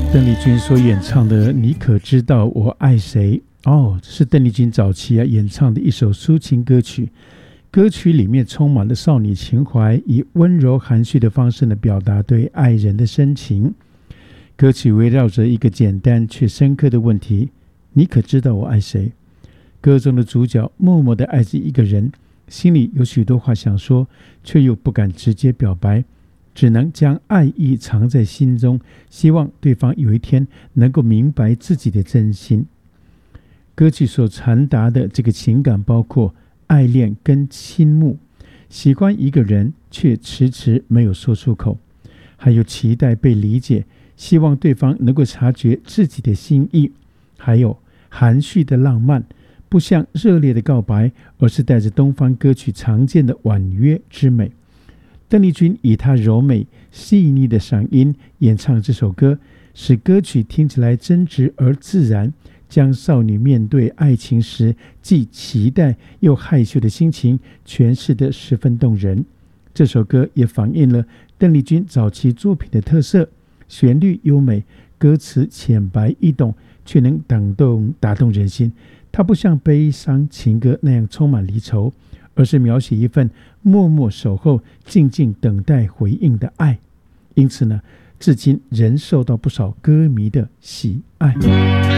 邓丽君所演唱的《你可知道我爱谁》这是邓丽君早期演唱的一首抒情歌曲。歌曲里面充满了少女情怀，以温柔含蓄的方式表达对爱人的深情。歌曲围绕着一个简单却深刻的问题：你可知道我爱谁？歌中的主角默默地爱着一个人，心里有许多话想说，却又不敢直接表白，只能将爱意藏在心中，希望对方有一天能够明白自己的真心。歌曲所传达的这个情感包括爱恋跟倾慕，喜欢一个人却迟迟没有说出口，还有期待被理解，希望对方能够察觉自己的心意，还有含蓄的浪漫，不像热烈的告白，而是带着东方歌曲常见的婉约之美。邓丽君以她柔美细腻的嗓音演唱这首歌，使歌曲听起来真挚而自然，将少女面对爱情时既期待又害羞的心情诠释得十分动人。这首歌也反映了邓丽君早期作品的特色，旋律优美，歌词浅白易懂，却能打动人心。它不像悲伤情歌那样充满离愁，而是描写一份默默守候、静静等待回应的爱。因此呢，至今仍受到不少歌迷的喜爱。